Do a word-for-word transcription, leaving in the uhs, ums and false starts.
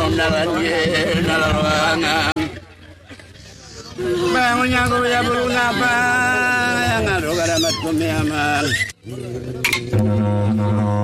nalange nalarwana bangunya ko ya buluna ba ngaro gara matumi amal